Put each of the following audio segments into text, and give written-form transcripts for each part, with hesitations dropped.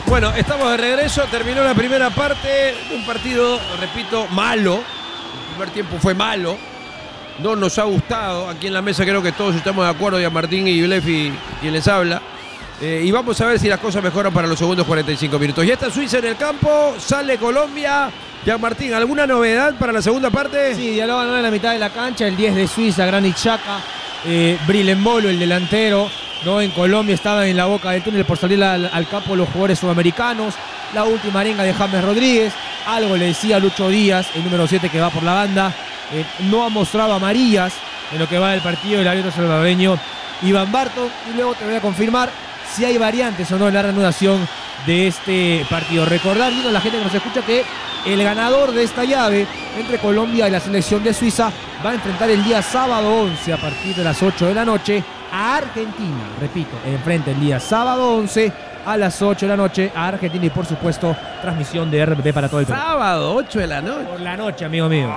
Bueno, estamos de regreso, terminó la primera parte, un partido, repito, malo. El primer tiempo fue malo, no nos ha gustado. Aquí en la mesa creo que todos estamos de acuerdo, y a Martín y Blefi, quien les habla. Y vamos a ver si las cosas mejoran para los segundos 45 minutos. Ya está Suiza en el campo, sale Colombia. Ya Martín, ¿alguna novedad para la segunda parte? Sí, dialogan en la mitad de la cancha, el 10 de Suiza, Granit Xhaka, Bril Embolo, el delantero, ¿no? En Colombia estaban en la boca del túnel por salir al campo los jugadores sudamericanos. La última arenga de James Rodríguez, algo le decía Lucho Díaz, el número 7 que va por la banda. No ha mostrado amarillas en lo que va del partido el árbitro salvadoreño Iván Barton. Y luego te voy a confirmar si hay variantes o no en la reanudación de este partido. Recordar, a la gente que nos escucha, que el ganador de esta llave entre Colombia y la selección de Suiza va a enfrentar el día sábado 11 a partir de las 8 de la noche a Argentina. Repito, enfrenta el día sábado 11 a las 8 de la noche a Argentina, y por supuesto transmisión de RPP para todo el país. Sábado 8 de la noche. Por la noche, amigo mío.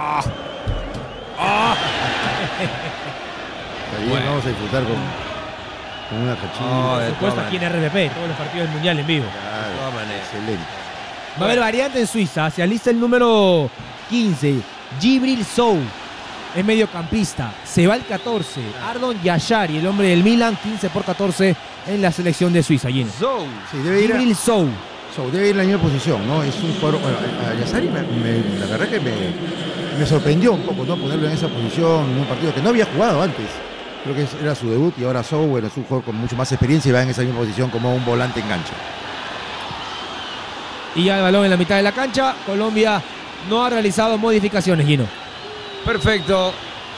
Bueno. Vamos a disfrutar con una cachilla. Por supuesto aquí en RPP, todos los partidos del Mundial en vivo. Claro, de todas maneras. Excelente. Va a haber variante en Suiza. Se alista el número 15, Djibril Sow. Es mediocampista. Se va el 14, Ardon Yashari, el hombre del Milan, 15 por 14 en la selección de Suiza. Sí, debe ir Djibril Sow. Debe ir en la misma posición, ¿no? Es un jugador. Bueno, a Yashari la verdad que me sorprendió un poco, ¿no? Ponerlo en esa posición en un partido que no había jugado antes. Creo que era su debut, y ahora Sow, bueno, es un jugador con mucho más experiencia y va en esa misma posición como un volante enganche. Y ya el balón en la mitad de la cancha. Colombia no ha realizado modificaciones, Gino. Perfecto.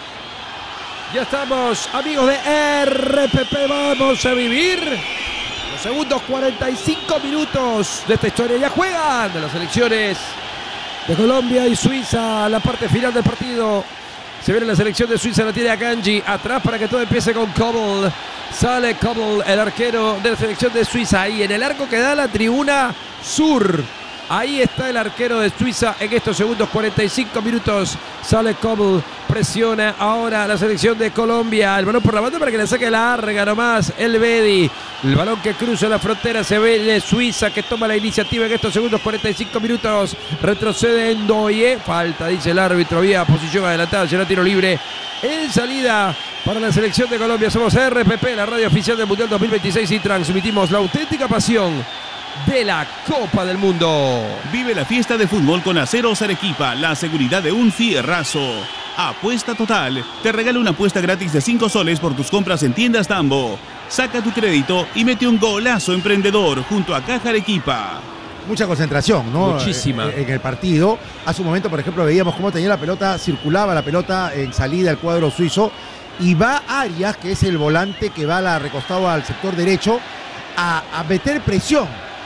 Ya estamos, amigos de RPP. Vamos a vivir los segundos 45 minutos de esta historia. Ya juegan de las selecciones de Colombia y Suiza. La parte final del partido. Se viene la selección de Suiza, la tiene Akanji atrás para que todo empiece con Kobel. Sale Kobel, el arquero de la selección de Suiza. Ahí en el arco que da la tribuna sur. Ahí está el arquero de Suiza en estos segundos 45 minutos. Sale Kobel, presiona ahora la selección de Colombia. El balón por la banda para que le saque larga nomás el Bedi. El balón que cruza la frontera, se ve de Suiza que toma la iniciativa en estos segundos 45 minutos. Retrocede Ndoye. Falta, dice el árbitro. Había posición adelantada, será tiro libre en salida para la selección de Colombia. Somos RPP, la radio oficial del Mundial 2026, y transmitimos la auténtica pasión de la Copa del Mundo. Vive la fiesta de fútbol con Aceros Arequipa, la seguridad de un fierrazo. Apuesta Total te regala una apuesta gratis de 5 soles por tus compras en tiendas Tambo. Saca tu crédito y mete un golazo emprendedor junto a Caja Arequipa. Mucha concentración, ¿no? Muchísima. En el partido. Hace un momento, por ejemplo, veíamos cómo tenía la pelota, circulaba la pelota en salida al cuadro suizo, y va Arias, que es el volante que va recostado al sector derecho, a meter presión.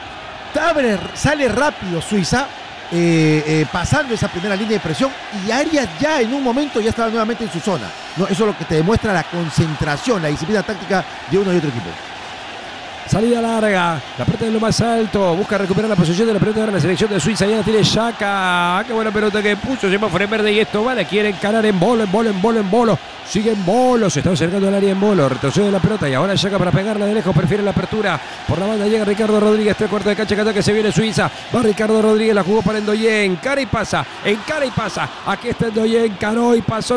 Sale rápido Suiza, pasando esa primera línea de presión, y Arias ya en un momento ya estaba nuevamente en su zona, ¿no? Eso es lo que te demuestra la concentración, la disciplina táctica de uno y otro equipo. Salida larga, la parte de lo más alto, busca recuperar la posición de la pelota de la selección de Suiza. Ya la tiene Xhaka. Qué buena pelota que puso Semáforo en verde, y esto vale, quiere encarar en Bolo. Sigue en Bolo, se está acercando al área en Bolo, retrocede la pelota y ahora Xhaka para pegarla de lejos, prefiere la apertura. Por la banda llega Ricardo Rodríguez, 3/4 de cancha, que se viene Suiza. Va Ricardo Rodríguez, la jugó para Ndoye, encara y pasa. Aquí está Ndoye, encaró y pasó.